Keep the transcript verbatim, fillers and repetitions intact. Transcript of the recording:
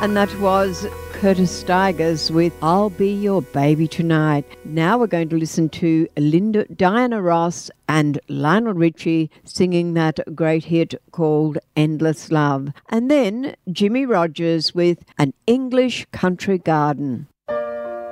And that was Curtis Stigers with I'll Be Your Baby Tonight. Now we're going to listen to Linda, Diana Ross and Lionel Richie singing that great hit called Endless Love. And then Jimmy Rogers with An English Country Garden.